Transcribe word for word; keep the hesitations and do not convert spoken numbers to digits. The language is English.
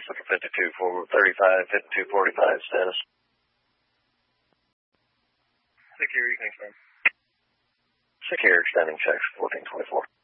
Looking fifty-two thirty-five, fifty-two forty-five status. Secure, you can extend. Secure, extending checks, fourteen twenty-four.